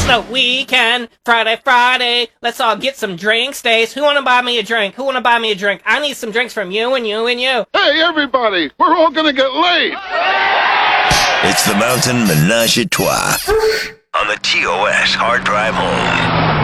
the weekend, Friday, let's all get some drinks, Stace. Who wanna buy me a drink? Who wanna buy me a drink? I need some drinks from you and you and you. Hey, everybody, we're all gonna get laid. It's the Mountain Menage a Trois on the TOS Hard Drive Home.